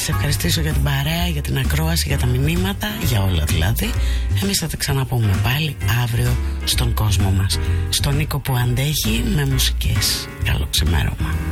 σε ευχαριστήσω για την παρέα, για την ακρόαση, για τα μηνύματα, για όλα δηλαδή. Εμείς θα τα ξαναπούμε πάλι αύριο στον κόσμο μας, στον Νίκο που αντέχει με μουσικές. Καλό ξημέρωμα.